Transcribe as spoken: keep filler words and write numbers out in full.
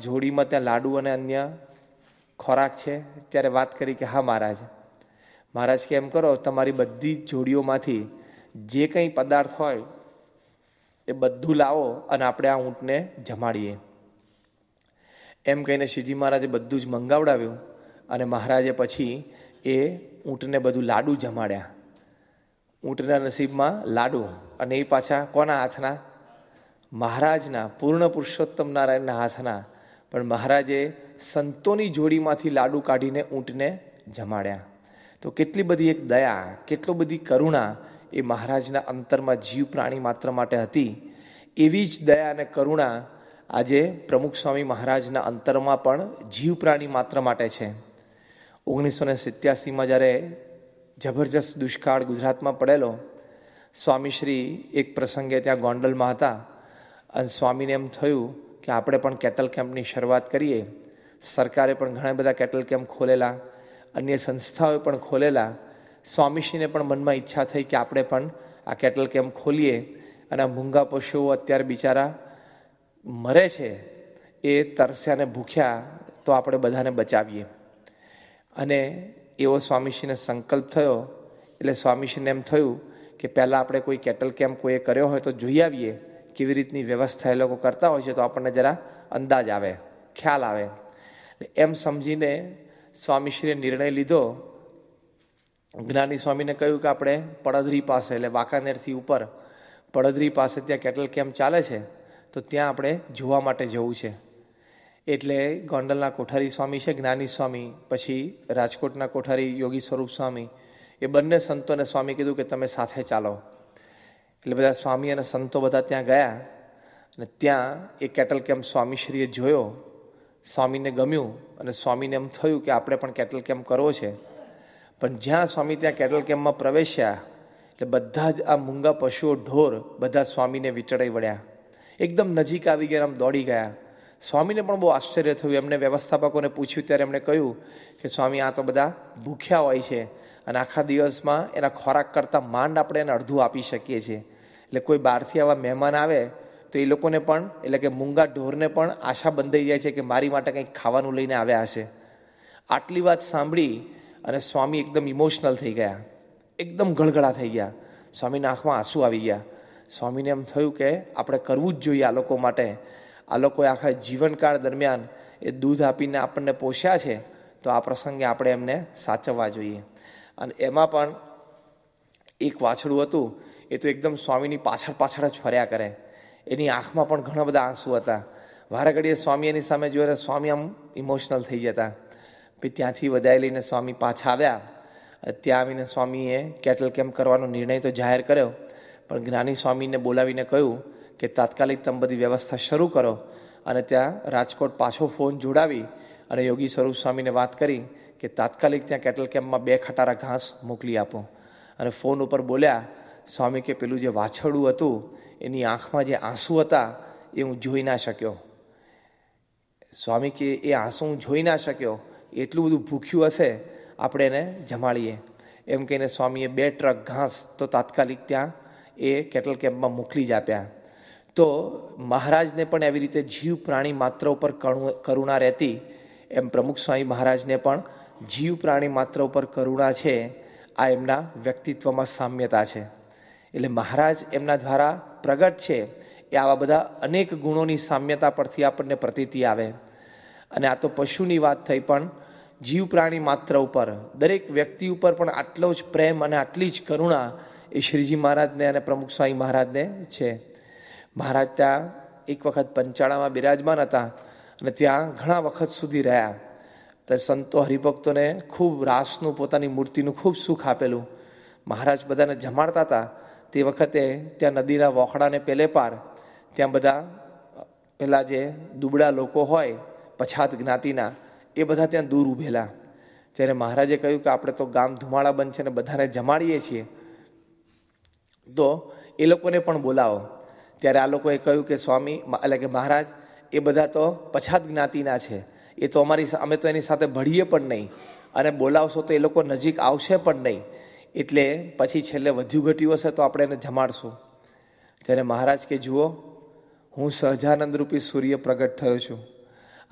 જોડીમાં ત્યાં લાડુ અને અન્ય ખોરાક છે? ત્યારે વાત કરી કે હા મહારાજ. મહારાજ કે એમ કરો, તમારી બધી જ જોડીઓમાંથી જે કંઈ પદાર્થ હોય એ બધું લાવો અને આપણે આ ઊંટને જમાડીએ. એમ કહીને શ્રીજી મહારાજે બધું જ મંગાવડાવ્યું અને મહારાજે પછી એ ઊંટને બધું લાડુ જમાડ્યા. ઊંટના નસીબમાં લાડુ, અને એ પાછા કોના હાથના? મહારાજના, પૂર્ણ પુરુષોત્તમ નારાયણના હાથના. પણ મહારાજે સંતોની જોડીમાંથી લાડુ કાઢીને ઊંટને જમાડ્યા. તો કેટલી બધી એક દયા, કેટલો બધી કરુણા એ મહારાજના અંતરમાં જીવ પ્રાણી માત્ર માટે હતી. એવી જ દયા અને કરુણા આજે પ્રમુખ સ્વામી મહારાજના અંતરમાં પણ જીવ પ્રાણી માત્ર માટે છે. ઓગણીસો ને સિત્યાસીમાં જ્યારે જબરજસ્ત દુષ્કાળ ગુજરાતમાં પડેલો, સ્વામીશ્રી એક પ્રસંગે ત્યાં ગોંડલમાં હતા અને સ્વામીને એમ થયું કે આપણે પણ કેટલ કેમ્પની શરૂઆત કરીએ. સરકારે પણ ઘણા બધા કેટલ કેમ્પ ખોલેલા, અન્ય સંસ્થાઓએ પણ ખોલેલા. સ્વામીશ્રીને પણ મનમાં ઈચ્છા થઈ કે આપણે પણ આ કેટલ કેમ્પ ખોલીએ અને આ મૂંગા પશુઓ અત્યારે બિચારા મરે છે, એ તરસ્યા ને ભૂખ્યા, તો આપણે બધાને બચાવીએ. અને એવો સ્વામીશ્રીને સંકલ્પ થયો. એટલે સ્વામીશ્રીને એમ થયું કે પહેલાં આપણે કોઈ કેટલ કેમ્પ કોઈએ કર્યો હોય તો જોઈ આવીએ કેવી રીતની વ્યવસ્થા એ લોકો કરતા હોય છે, તો આપણને જરા અંદાજ આવે, ખ્યાલ આવે. એમ સમજીને સ્વામીશ્રીએ નિર્ણય લીધો. જ્ઞાની સ્વામીને કહ્યું કે આપણે પડધરી પાસે, એટલે વાંકાનેરથી ઉપર પડધરી પાસે ત્યાં કેટલ કેમ્પ ચાલે છે, તો ત્યાં આપણે જોવા માટે જવું છે. એટલે ગોંડલના કોઠારી સ્વામી છે જ્ઞાની સ્વામી, પછી રાજકોટના કોઠારી યોગી સ્વરૂપ સ્વામી, એ બંને સંતોને સ્વામી કીધું કે તમે સાથે ચાલો. એટલે બધા સ્વામી અને સંતો બધા ત્યાં ગયા અને ત્યાં એ કેટલ કેમ્પ સ્વામીશ્રીએ જોયો. સ્વામીને ગમ્યું અને સ્વામીને એમ થયું કે આપણે પણ કેટલ કેમ્પ કરવો છે. પણ જ્યાં સ્વામી ત્યાં કેટલ કેમ્પમાં પ્રવેશ્યા એટલે બધા જ આ મૂંગા પશુઓ, ઢોર બધા સ્વામીને વિચડાઈ વળ્યા. એકદમ નજીક આવી ગયા, આમ દોડી ગયા. સ્વામીને પણ બહુ આશ્ચર્ય થયું. એમને વ્યવસ્થાપકોને પૂછ્યું ત્યારે એમણે કહ્યું કે સ્વામી, આ તો બધા ભૂખ્યા હોય છે અને આખા દિવસમાં એના ખોરાક કરતાં માંડ આપણે એને અડધું આપી શકીએ છીએ. એટલે કોઈ બહારથી આવા મહેમાન આવે તો એ લોકોને પણ, એટલે કે મૂંગા ઢોરને પણ આશા બંધાઈ જાય છે કે મારી માટે કંઈક ખાવાનું લઈને આવ્યા હશે. આટલી વાત સાંભળી અને સ્વામી એકદમ ઇમોશનલ થઈ ગયા, એકદમ ગળગળા થઈ ગયા. સ્વામીના આંખમાં આંસુ આવી ગયા. સ્વામીને એમ થયું કે આપણે કરવું જ જોઈએ આ લોકો માટે. આ લોકોએ આખા જીવનકાળ દરમિયાન એ દૂધ આપીને આપણને પોષ્યા છે, તો આ પ્રસંગે આપણે એમને સાચવવા જોઈએ. અને એમાં પણ એક વાછડું હતું, એ તો એકદમ સ્વામીની પાછળ પાછળ જ ફર્યા કરે. એની આંખમાં પણ ઘણા બધા આંસુ હતા. વારે ઘડીએ સ્વામી એની સામે જોઈને સ્વામી આમ ઇમોશનલ થઈ જતા. પછી ત્યાંથી વધાઈ લઈને સ્વામી પાછા આવ્યા. ત્યાં આવીને સ્વામીએ કેટલ કેમ્પ કરવાનો નિર્ણય તો જાહેર કર્યો, પણ જ્ઞાની સ્વામીને બોલાવીને કહ્યું કે તાત્કાલિક તમે બધી વ્યવસ્થા શરૂ કરો. અને ત્યાં રાજકોટ પાછો ફોન જોડાવી અને યોગી સ્વરૂપ સ્વામીને વાત કરી કે તાત્કાલિક ત્યાં કેટલ કેમ્પમાં બે ખટારા ઘાસ મોકલી આપો. અને ફોન ઉપર બોલ્યા સ્વામી કે પેલું જે વાછરડું હતું એની આંખમાં જે આંસુ હતા એ હું જોઈ ના શક્યો. સ્વામી કે એ આંસુ હું જોઈ ના શક્યો, એટલું બધું ભૂખ્યું હશે, આપણે એને જમાડીએ. એમ કહીને સ્વામીએ બે ટ્રક ઘાસ તો તાત્કાલિક ત્યાં એ કેટલ કેમ્પમાં મોકલી જ આપ્યા. તો મહારાજને પણ એવી રીતે જીવ પ્રાણી માત્ર ઉપર કરુણા રહેતી, એમ પ્રમુખ સ્વામી મહારાજને પણ જીવ પ્રાણી માત્ર ઉપર કરુણા છે. આ એમના વ્યક્તિત્વમાં સામ્યતા છે. એટલે મહારાજ એમના દ્વારા પ્રગટ છે એ આવા બધા અનેક ગુણોની સામ્યતા પરથી આપણને પ્રતીતિ આવે. અને આ તો પશુની વાત થઈ, પણ જીવ પ્રાણી માત્ર ઉપર, દરેક વ્યક્તિ ઉપર પણ આટલો જ પ્રેમ અને આટલી જ કરુણા એ શ્રીજી મહારાજને અને પ્રમુખ સ્વામી મહારાજને છે. મહારાજ ત્યાં એક વખત પંચાળામાં બિરાજમાન હતા અને ત્યાં ઘણા વખત સુધી રહ્યા. અને સંતો હરિભક્તોને ખૂબ રાસનું, પોતાની મૂર્તિનું ખૂબ સુખ આપેલું. મહારાજ બધાને જમાડતા હતા. તે વખતે ત્યાં નદીના વોખડાને પેલે પાર ત્યાં બધા પેલા જે દુબળા લોકો હોય પછાત જ્ઞાતિના, એ બધા ત્યાં દૂર ઊભેલા. ત્યારે મહારાજે કહ્યું કે આપણે તો ગામ ધુમાડા બંધ છે ને બધાને જમાડીએ છીએ, તો એ લોકોને પણ બોલાવો. ત્યારે આ લોકોએ કહ્યું કે સ્વામી, એટલે કે મહારાજ, એ બધા તો પછાત જ્ઞાતિના છે, એ તો અમારી અમે તો એની સાથે ભળીએ પણ નહીં, અને બોલાવશો તો એ લોકો નજીક આવશે પણ નહીં, એટલે પછી છેલ્લે વધ્યું ઘટ્યું હશે તો આપણે એને જમાડશું. ત્યારે મહારાજ કે જુઓ, હું સહજાનંદ રૂપી સૂર્ય પ્રગટ થયો છું.